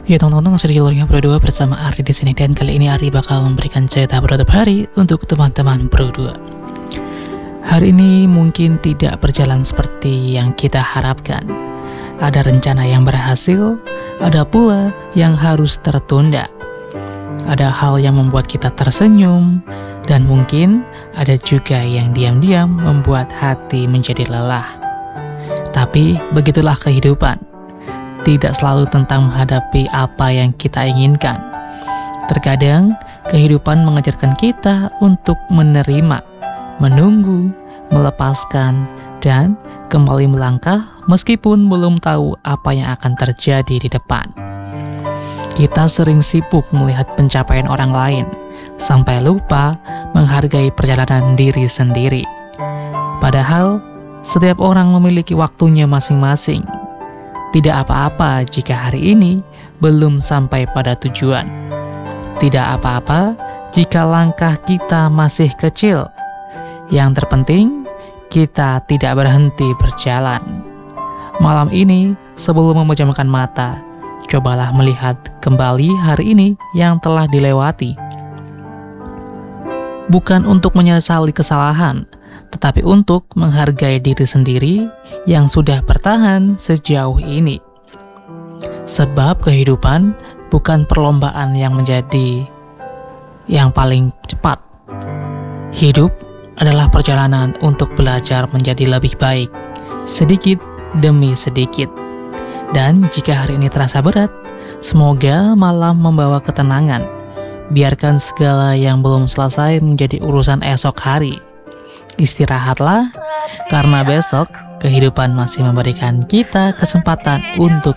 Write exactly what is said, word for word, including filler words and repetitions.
Ya teman-teman, sedikit lagi Pro dua bersama Ari di sini, dan kali ini Ari bakal memberikan cerita penutup hari untuk teman-teman Pro dua. Hari ini mungkin tidak berjalan seperti yang kita harapkan. Ada rencana yang berhasil, ada pula yang harus tertunda. Ada hal yang membuat kita tersenyum, dan mungkin ada juga yang diam-diam membuat hati menjadi lelah. Tapi begitulah kehidupan. Tidak selalu tentang menghadapi apa yang kita inginkan. Terkadang, kehidupan mengajarkan kita untuk menerima, menunggu, melepaskan, dan kembali melangkah meskipun belum tahu apa yang akan terjadi di depan. Kita sering sibuk melihat pencapaian orang lain, sampai lupa menghargai perjalanan diri sendiri. Padahal, setiap orang memiliki waktunya masing-masing. Tidak apa-apa jika hari ini belum sampai pada tujuan. Tidak apa-apa jika langkah kita masih kecil. Yang terpenting, kita tidak berhenti berjalan. Malam ini, sebelum memejamkan mata, cobalah melihat kembali hari ini yang telah dilewati. Bukan untuk menyesali kesalahan, tetapi untuk menghargai diri sendiri yang sudah bertahan sejauh ini. Sebab kehidupan bukan perlombaan yang menjadi yang paling cepat. Hidup adalah perjalanan untuk belajar menjadi lebih baik, sedikit demi sedikit. Dan jika hari ini terasa berat, semoga malam membawa ketenangan. Biarkan segala yang belum selesai menjadi urusan esok hari. Istirahatlah, karena besok kehidupan masih memberikan kita kesempatan untuk